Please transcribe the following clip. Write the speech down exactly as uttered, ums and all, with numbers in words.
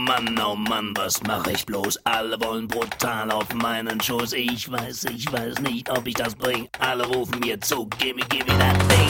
Mann, oh Mann, was mach ich bloß? Alle wollen brutal auf meinen Schoß. Ich weiß, ich weiß nicht, ob ich das bring. Alle rufen mir zu, gimme, gimme that thing.